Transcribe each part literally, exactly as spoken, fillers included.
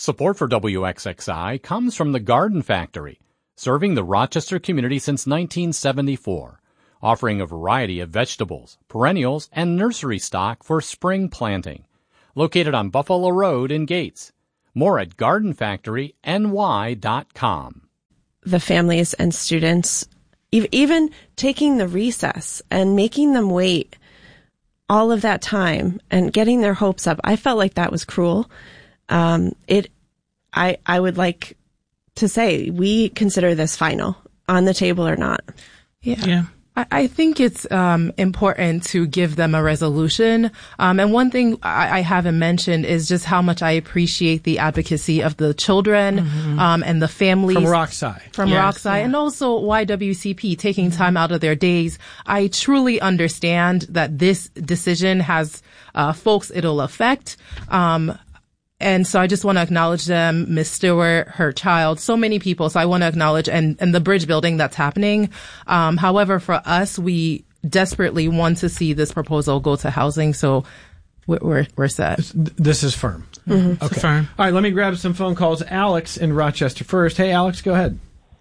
Support for W X X I comes from the Garden Factory, serving the Rochester community since nineteen seventy-four, offering a variety of vegetables, perennials, and nursery stock for spring planting. Located on Buffalo Road in Gates. More at garden factory n y dot com. The families and students, even taking the recess and making them wait all of that time and getting their hopes up, I felt like that was cruel. Um, it, I, I would like to say we consider this final, on the table or not. Yeah. yeah. I, I think it's um, important to give them a resolution. Um, and one thing I, I haven't mentioned is just how much I appreciate the advocacy of the children mm-hmm. um, and the families. From Rockside. From yes, Rockside. Yeah. And also Y W C P taking mm-hmm. time out of their days. I truly understand that this decision has uh, folks it'll affect. Um, And so I just want to acknowledge them, Miz Stewart, her child, so many people. So I want to acknowledge and, and the bridge building that's happening. Um, however, for us, we desperately want to see this proposal go to housing. So we're, we're, we're set. This is firm. Mm-hmm. Okay. Firm. All right. Let me grab some phone calls. Alex in Rochester first. Hey, Alex, go ahead.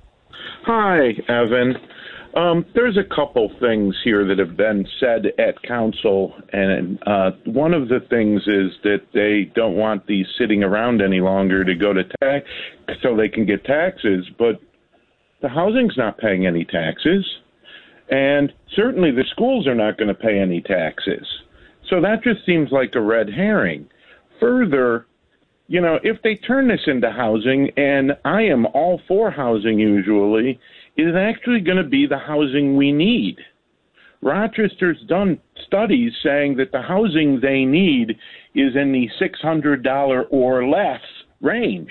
Hi, Evan. Um, there's a couple things here that have been said at council, and uh, one of the things is that they don't want these sitting around any longer to go to tax so they can get taxes, but the housing's not paying any taxes, and certainly the schools are not going to pay any taxes. So that just seems like a red herring. Further, you know, if they turn this into housing, and I am all for housing usually, it is actually going to be the housing we need. Rochester's done studies saying that the housing they need is in the six hundred dollars or less range.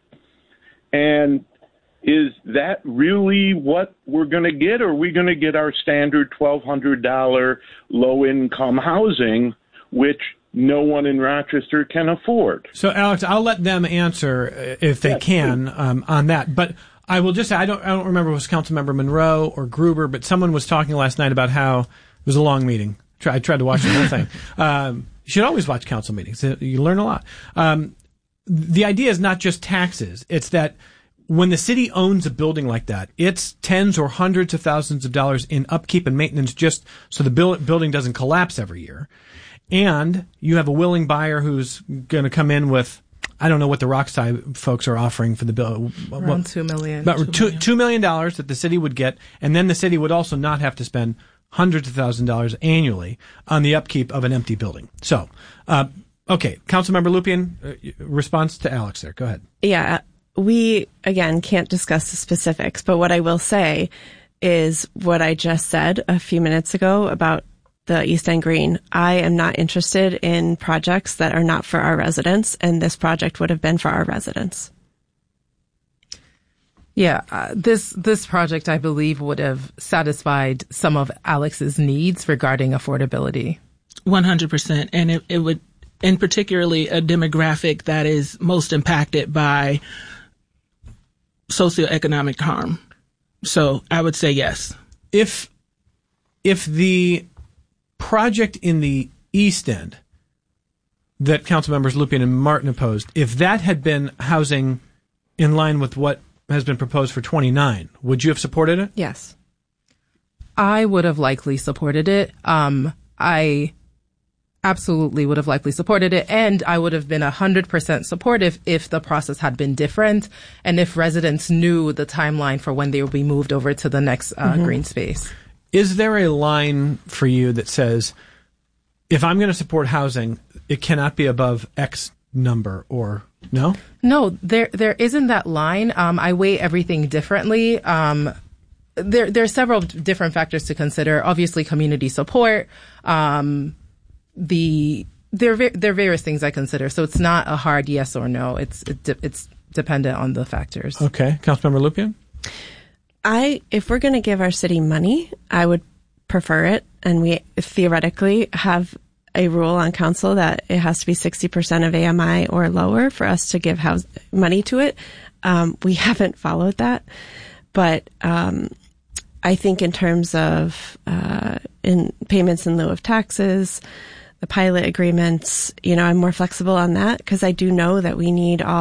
And is that really what we're going to get, or are we going to get our standard twelve hundred dollars low-income housing, which no one in Rochester can afford? So, Alex, I'll let them answer if they yes, can um, on that. But I will just say, I don't I don't remember if it was Councilmember Monroe or Gruber, but someone was talking last night about how it was a long meeting. I tried to watch the whole thing. Um, you should always watch council meetings. You learn a lot. Um, the idea is not just taxes. It's that when the city owns a building like that, it's tens or hundreds of thousands of dollars in upkeep and maintenance just so the build, building doesn't collapse every year. And you have a willing buyer who's going to come in with, I don't know what the Rockside folks are offering for the bill. Around what, two million. About two, two, million. two million dollars that the city would get, and then the city would also not have to spend hundreds of thousands of dollars annually on the upkeep of an empty building. So, uh, okay, Councilmember Lupien, uh, response to Alex there. Go ahead. Yeah, we again can't discuss the specifics, but what I will say is what I just said a few minutes ago about the East End Green. I am not interested in projects that are not for our residents, and this project would have been for our residents. Yeah, uh, this this project, I believe, would have satisfied some of Alex's needs regarding affordability. one hundred percent. And it, it would, and particularly a demographic that is most impacted by socioeconomic harm. So I would say yes. If if the project in the East End that council members Lupien and Martin opposed, if that had been housing in line with what has been proposed for twenty-nine, would you have supported it? Yes. I would have likely supported it. Um, I absolutely would have likely supported it, and I would have been one hundred percent supportive if the process had been different and if residents knew the timeline for when they would be moved over to the next uh, mm-hmm. green space. Is there a line for you that says, if I'm going to support housing, it cannot be above X number, or no? No, there there isn't that line. Um, I weigh everything differently. Um, there there are several different factors to consider. Obviously, community support. Um, the there are, there are various things I consider. So it's not a hard yes or no. It's it, it's dependent on the factors. Okay, Councilmember Lupien? I, if we're going to give our city money, I would prefer it. And we theoretically have a rule on council that it has to be sixty percent of A M I or lower for us to give house money to it. Um, we haven't followed that. But, um, I think in terms of, uh, in payments in lieu of taxes, the pilot agreements, you know, I'm more flexible on that because I do know that we need all